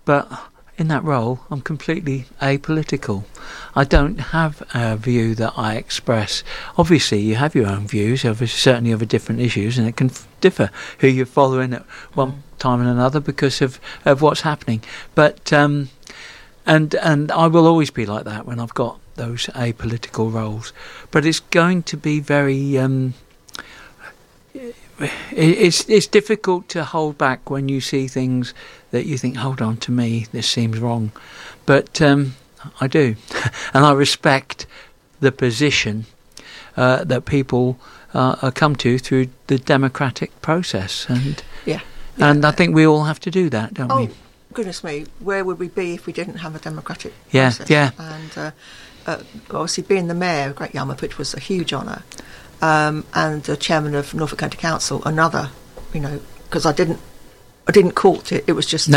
but in that role, I'm completely apolitical. I don't have a view that I express. Obviously, you have your own views, certainly over different issues, and it can differ who you're following at one time and another because of what's happening. But and I will always be like that when I've got those apolitical roles. But it's going to be very. It's difficult to hold back when you see things that you think, hold on, to me this seems wrong, but I do, and I respect the position that people come to through the democratic process, and I think we all have to do that, don't we? Goodness me, where would we be if we didn't have a democratic process? And obviously being the mayor of Great Yarmouth, which was a huge honour. And the chairman of Norfolk County Council, another, because I didn't court it. It was just,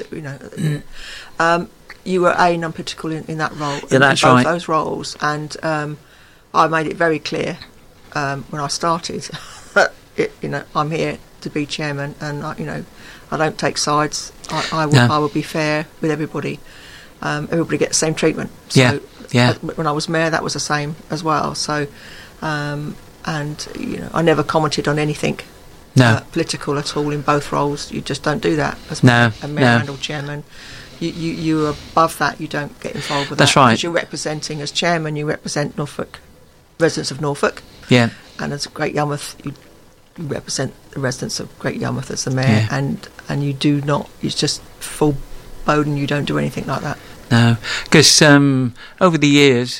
you were non-political in that role. Yeah, that's in both right. Those roles, and I made it very clear when I started that I'm here to be chairman, and I don't take sides. I will be fair with everybody. Everybody gets the same treatment. So when I was mayor, that was the same as well. So. And I never commented on anything political at all in both roles. You just don't do that as a mayor and or chairman. You're above that. You don't get involved with that. That's right. Because you're representing, as chairman, you represent Norfolk, residents of Norfolk. Yeah. And as Great Yarmouth, you represent the residents of Great Yarmouth as the mayor. Yeah. And you do not. It's just full Bowden. You don't do anything like that. No, because over the years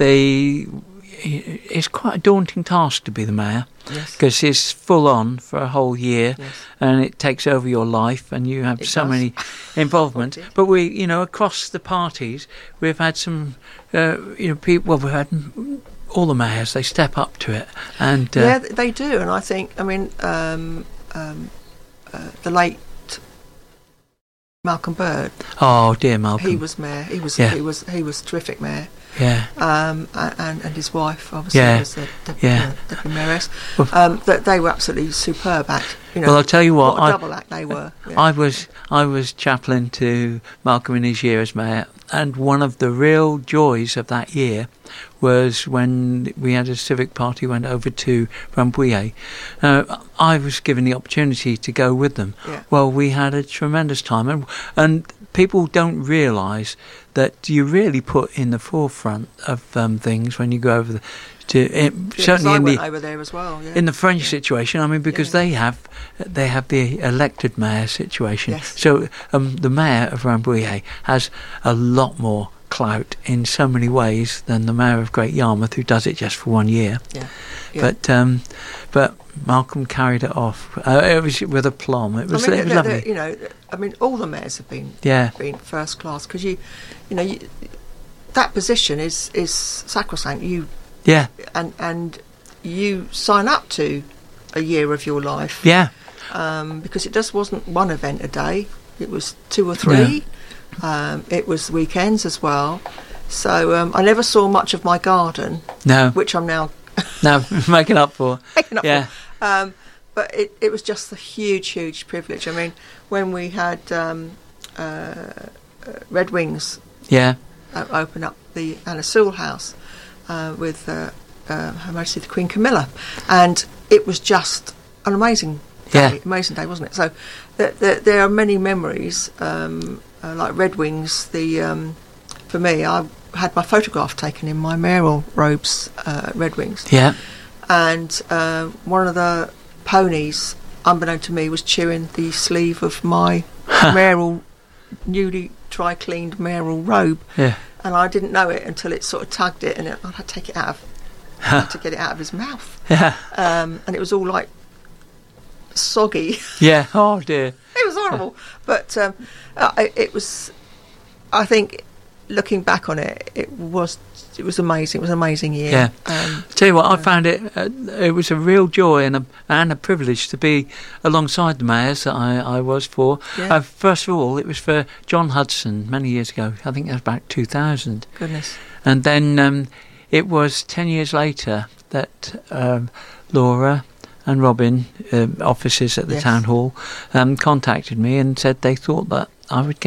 it's quite a daunting task to be the mayor, because it's full on for a whole year, and it takes over your life, and you have many involvement. But we, across the parties, we've had some, people. Well, we've had all the mayors. They step up to it, and they do. And I think, the late Malcolm Bird. Oh dear, Malcolm. He was mayor. He was a terrific mayor. Yeah. And his wife obviously was the deputy mayoress. That they were absolutely superb act. Well, I'll tell you what a double act they were. Yeah. I was chaplain to Malcolm in his year as mayor, and one of the real joys of that year was when we had a civic party went over to Rambouillet. I was given the opportunity to go with them. Yeah. Well, we had a tremendous time, and people don't realise that you really put in the forefront of things when you go over certainly I went over there as well. Yeah. In the French situation, because they have the elected mayor situation. Yes. So the mayor of Rambouillet has a lot more clout in so many ways than the mayor of Great Yarmouth, who does it just for 1 year. Yeah. But Malcolm carried it off. It was with aplomb. It was lovely. All the mayors have been first class, because that position is sacrosanct. And you sign up to a year of your life. Yeah. Because it just wasn't one event a day. It was 2 or 3. No. It was weekends as well. So I never saw much of my garden. No. Which I'm now making up for. But it was just a huge privilege. I mean, when we had Red Wings open up the Anna Sewell House with Her Majesty the Queen Camilla, and it was just an amazing day, wasn't it? So there are many memories, like Red Wings. For me, I had my photograph taken in my mayoral robes at Red Wings. Yeah. And one of the ponies, unbeknown to me, was chewing the sleeve of my mayoral, newly dry-cleaned mayoral robe. Yeah. And I didn't know it until it sort of tugged it, and I had to take it out to get it out of his mouth. Yeah. And it was all like soggy. Yeah. Oh dear. It was horrible. But it was. I think, looking back on it, it was amazing. It was an amazing year. Yeah. Tell you what, I found it was a real joy and a privilege to be alongside the mayors that I was for. Yeah. First of all, it was for John Hudson many years ago. I think that was about 2000. Goodness. And then it was 10 years later that Laura and Robin, officers at the town hall, contacted me and said they thought that I would get